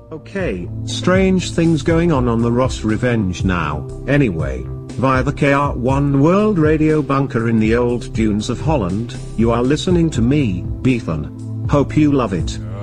Okay, strange things going on the Ross Revenge now. Anyway, via the KR1 World Radio bunker in the old dunes of Holland, you are listening to me, Beethan. Hope you love it.